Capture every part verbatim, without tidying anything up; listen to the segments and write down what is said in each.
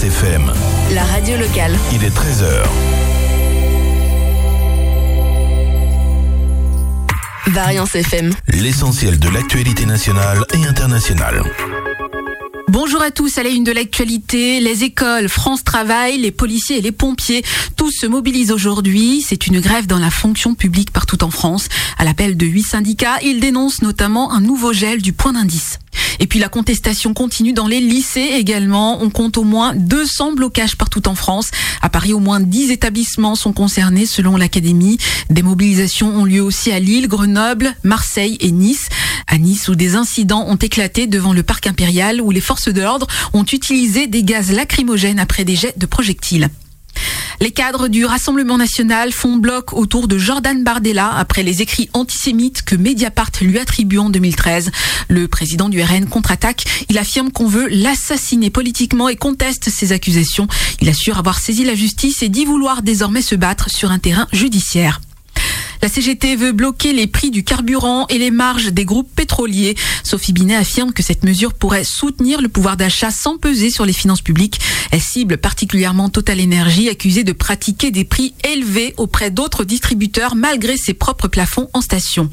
F M. La radio locale. Il est treize heures. Variance F M. L'essentiel de l'actualité nationale et internationale. Bonjour à tous, à la une de l'actualité, les écoles, France Travail, les policiers et les pompiers, tous se mobilisent aujourd'hui. C'est une grève dans la fonction publique partout en France. À l'appel de huit syndicats, ils dénoncent notamment un nouveau gel du point d'indice. Et puis la contestation continue dans les lycées également. On compte au moins deux cents blocages partout en France. À Paris, au moins dix établissements sont concernés selon l'Académie. Des mobilisations ont lieu aussi à Lille, Grenoble, Marseille et Nice. À Nice, où des incidents ont éclaté devant le parc impérial, où les forces de l'ordre ont utilisé des gaz lacrymogènes après des jets de projectiles. Les cadres du Rassemblement national font bloc autour de Jordan Bardella après les écrits antisémites que Mediapart lui attribue en deux mille treize. Le président du R N contre-attaque. Il affirme qu'on veut l'assassiner politiquement et conteste ces accusations. Il assure avoir saisi la justice et dit vouloir désormais se battre sur un terrain judiciaire. La C G T veut bloquer les prix du carburant et les marges des groupes pétroliers. Sophie Binet affirme que cette mesure pourrait soutenir le pouvoir d'achat sans peser sur les finances publiques. Elle cible particulièrement Total Energy, accusée de pratiquer des prix élevés auprès d'autres distributeurs malgré ses propres plafonds en station.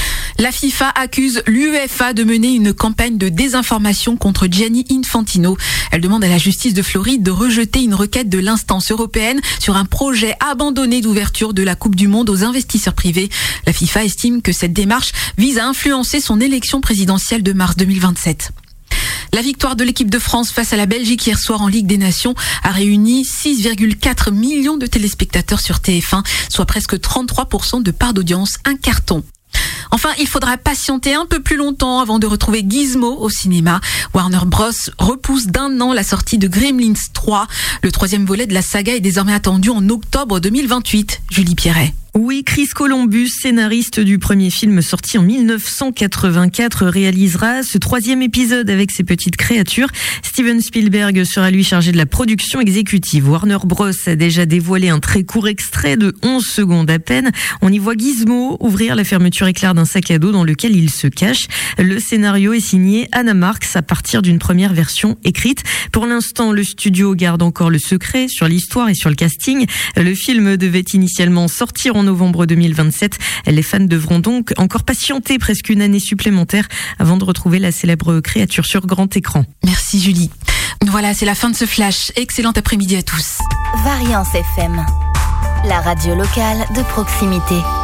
La FIFA accuse l'UEFA de mener une campagne de désinformation contre Gianni Infantino. Elle demande à la justice de Floride de rejeter une requête de l'instance européenne sur un projet abandonné d'ouverture de la Coupe du Monde aux investisseurs privés. La FIFA estime que cette démarche vise à influencer son élection présidentielle de mars deux mille vingt-sept. La victoire de l'équipe de France face à la Belgique hier soir en Ligue des Nations a réuni six virgule quatre millions de téléspectateurs sur T F un, soit presque trente-trois pour cent de part d'audience, un carton. Enfin, il faudra patienter un peu plus longtemps avant de retrouver Gizmo au cinéma. Warner Bros repousse d'un an la sortie de Gremlins trois. Le troisième volet de la saga est désormais attendu en octobre deux mille vingt-huit. Julie Pierret. Oui, Chris Columbus, scénariste du premier film sorti en dix-neuf cent quatre-vingt-quatre, réalisera ce troisième épisode avec ses petites créatures. Steven Spielberg sera lui chargé de la production exécutive. Warner Bros a déjà dévoilé un très court extrait de onze secondes à peine. On y voit Gizmo ouvrir la fermeture éclair d'un sac à dos dans lequel il se cache. Le scénario est signé Anna Marks à partir d'une première version écrite. Pour l'instant, le studio garde encore le secret sur l'histoire et sur le casting. Le film devait initialement sortir en novembre deux mille vingt-sept. Les fans devront donc encore patienter presque une année supplémentaire avant de retrouver la célèbre créature sur grand écran. Merci Julie. Voilà, c'est la fin de ce flash. Excellent après-midi à tous. Variance F M, la radio locale de proximité.